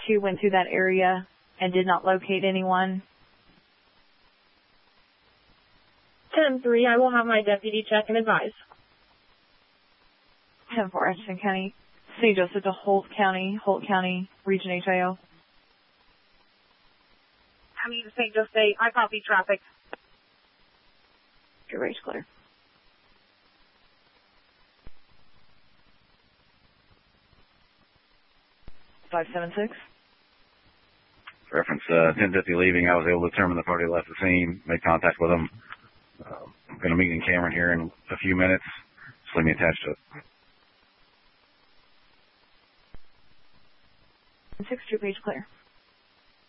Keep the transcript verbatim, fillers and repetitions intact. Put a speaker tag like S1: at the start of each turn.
S1: two went through that area and did not locate anyone.
S2: ten three, I will have my deputy check and advise.
S1: ten four, Atchison County, Saint Joseph to Holt County, Holt County, Region H I O.
S2: I mean, Saint Joseph State, I copy traffic.
S1: Your race clear. five seven six.
S3: Reference uh, ten fifty leaving. I was able to determine the party left the scene, made contact with them. Uh, I'm going to meet in Cameron here in a few minutes. Just leave me attached to it.
S1: six two, page clear.